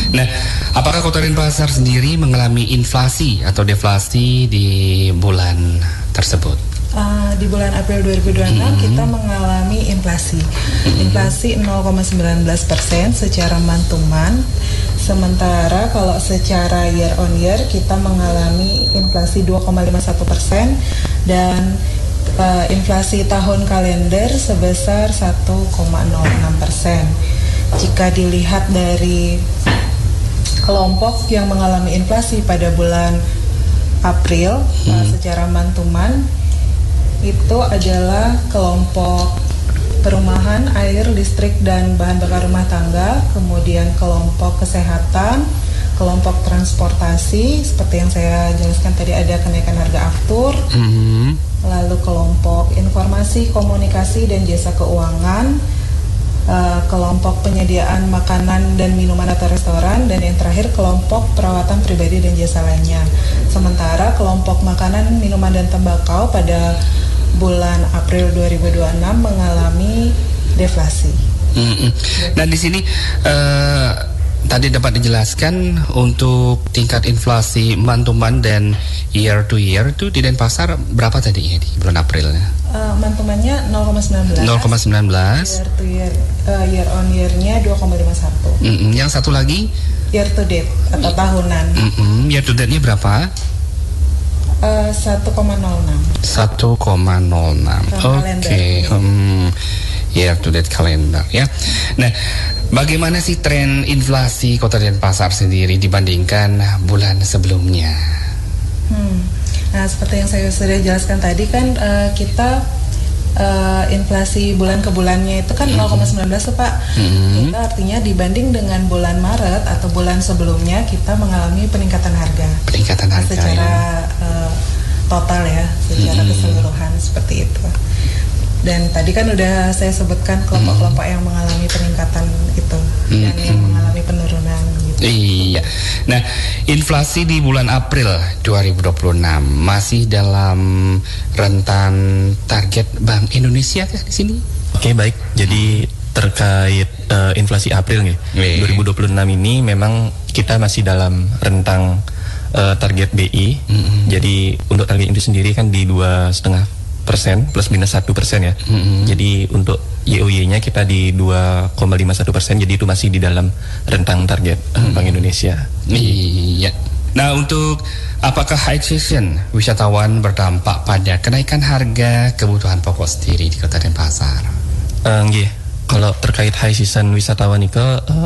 Nah, apakah Kota Denpasar sendiri mengalami inflasi atau deflasi di bulan tersebut? Di bulan April 2026 kita mengalami inflasi 0,19% secara month-to-month. Sementara kalau secara year on year kita mengalami inflasi 2,51% dan inflasi tahun kalender sebesar 1,06%. Jika dilihat dari kelompok yang mengalami inflasi pada bulan April secara month-to-month itu adalah kelompok perumahan, air, listrik, dan bahan bakar rumah tangga, kemudian kelompok kesehatan, kelompok transportasi, seperti yang saya jelaskan tadi ada kenaikan harga aftur, lalu kelompok informasi, komunikasi, dan jasa keuangan, kelompok penyediaan makanan dan minuman atau restoran, dan yang terakhir kelompok perawatan pribadi dan jasa lainnya. Sementara kelompok makanan, minuman, dan tembakau pada bulan April 2026 mengalami deflasi. Dan di sini tadi dapat dijelaskan untuk tingkat inflasi month to month dan year to year itu di Denpasar berapa tadi di bulan April? Month to month-nya 0,19. 0,19. Year to year, year on year-nya 2,51. Yang satu lagi? Year to date atau tahunan. Year to date-nya berapa? 1,06. 1,06. Oke. Year to date kalender ya. Nah, bagaimana sih tren inflasi Kota Denpasar sendiri dibandingkan bulan sebelumnya? Nah, seperti yang saya sudah jelaskan tadi kan kita inflasi bulan ke bulannya itu kan 0,19 Pak. Itu artinya dibanding dengan bulan Maret atau bulan sebelumnya kita mengalami peningkatan harga. Peningkatan harga secara total ya, secara keseluruhan seperti itu. Dan tadi kan udah saya sebutkan kelompok-kelompok yang mengalami peningkatan itu dan yang mengalami penurunan gitu. Iya. Nah, inflasi di bulan April 2026 masih dalam rentan target Bank Indonesia kah di sini? Oke, baik. Jadi terkait inflasi April nih, 2026 ini memang kita masih dalam rentang target BI. Jadi untuk target itu sendiri kan di 2,5% plus minus 1% ya. Jadi untuk YOY-nya kita di 2,51%. Jadi itu masih di dalam rentang target Bank Indonesia. Iya. Nah, untuk apakah high season wisatawan berdampak pada kenaikan harga kebutuhan pokok sendiri di Kota Denpasar? Kalau terkait high season wisatawan itu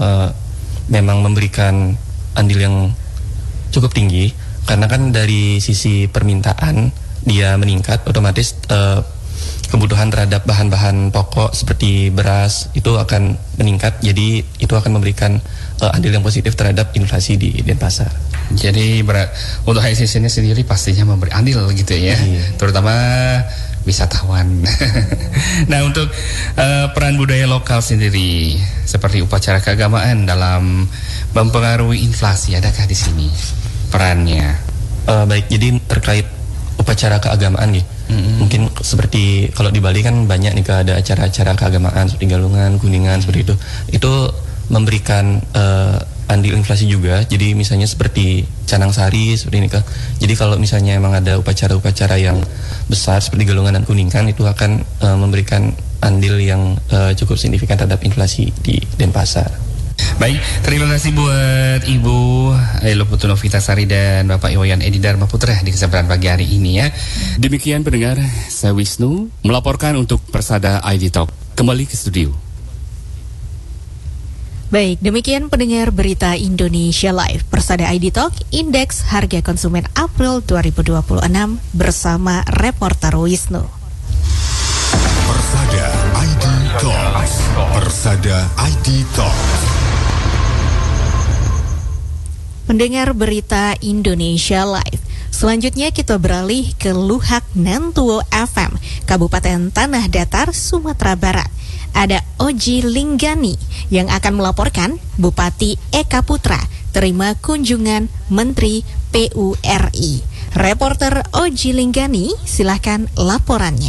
memang memberikan andil yang cukup tinggi karena kan dari sisi permintaan dia meningkat, otomatis kebutuhan terhadap bahan-bahan pokok seperti beras itu akan meningkat, jadi itu akan memberikan andil yang positif terhadap inflasi di Denpasar. Jadi untuk high seasonnya sendiri pastinya memberi andil gitu ya, terutama wisatawan. Nah, untuk peran budaya lokal sendiri seperti upacara keagamaan dalam mempengaruhi inflasi, adakah di sini perannya? Baik, jadi terkait upacara keagamaan nih, mungkin seperti kalau di Bali kan banyak nih ada acara-acara keagamaan seperti Galungan, Kuningan seperti itu memberikan andil inflasi juga. Jadi misalnya seperti Canang Sari seperti ini kah. Jadi kalau misalnya emang ada upacara-upacara yang besar seperti Galungan dan Kuningan itu akan memberikan andil yang cukup signifikan terhadap inflasi di Denpasar. Baik, terima kasih buat Ibu Elo Putu Novitasari dan Bapak Iwayan Edi Dharma Putra di kesempatan pagi hari ini ya. Demikian pendengar, saya Wisnu melaporkan untuk Persada ID Talk. Kembali ke studio. Baik, demikian pendengar berita Indonesia Live Persada ID Talk, Indeks Harga Konsumen April 2026 bersama reporter Wisnu. Persada ID Talk. Persada ID Talk. Pendengar berita Indonesia Live, selanjutnya kita beralih ke Luhak Nantuo FM, Kabupaten Tanah Datar, Sumatera Barat. Ada Oji Linggani yang akan melaporkan Bupati Eka Putra terima kunjungan Menteri PURI. Reporter Oji Linggani, silahkan laporannya.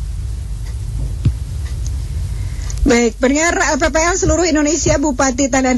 Baik, pendengar PPL seluruh Indonesia, Bupati Tanah